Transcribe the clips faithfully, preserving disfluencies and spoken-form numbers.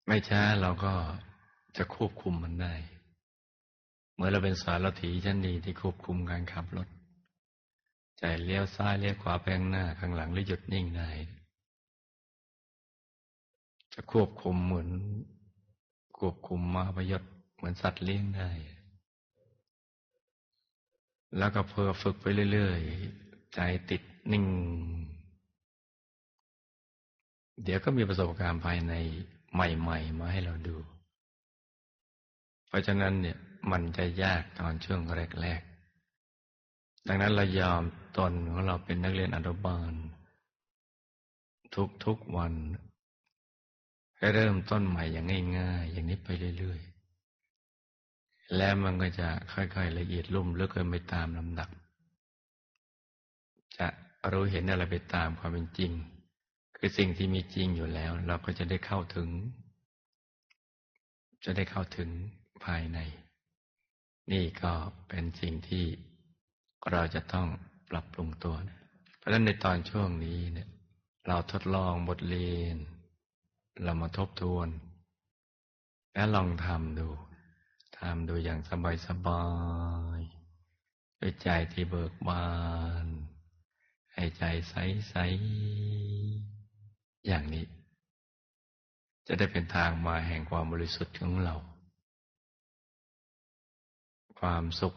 ไม่ช้าเราก็จะควบคุมมันได้เมื่อเราเป็นสารถีชั้นดีที่ควบคุมการขับรถใจเลี้ยวซ้ายเลี้ยวขวาไปข้างหน้าข้างหลังหรือหยุดนิ่งได้จะควบคุมเหมือนควบคุมม้าพยศเหมือนสัตว์เลี้ยงได้แล้วก็เพื่อฝึกไปเรื่อยๆใจติดนิ่งเดี๋ยวก็มีประสบการณ์ภายในใหม่ๆมาให้เราดูเพราะฉะนั้นเนี่ยมันจะยากตอนช่วงแรกๆดังนั้นเรายอมตนของเราเป็นนักเรียนอนุบาลทุกๆวันให้เริ่มต้นใหม่อย่างง่ายๆอย่างนี้ไปเรื่อยๆแล้วมันก็จะค่อยๆละเอียดลุ่มลึกขึ้นไปตามลำดับจะรู้เห็นอะไรไปตามความเป็นจริงคือสิ่งที่มีจริงอยู่แล้วเราก็จะได้เข้าถึงจะได้เข้าถึงภายในนี่ก็เป็นสิ่งที่เราจะต้องปรับปรุงตัวเพราะฉะนั้นในตอนช่วงนี้เนี่ยเราทดลองบทเรียนเรามาทบทวนและลองทำดูทำดูอย่างสบายๆด้วยใจที่เบิกบานให้ใจใสๆอย่างนี้จะได้เป็นทางมาแห่งความบริสุทธิ์ของเราความสุข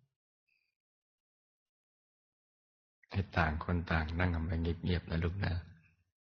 ให้ต่างคนต่างนั่งกันไปเงียบๆนะลูกนะ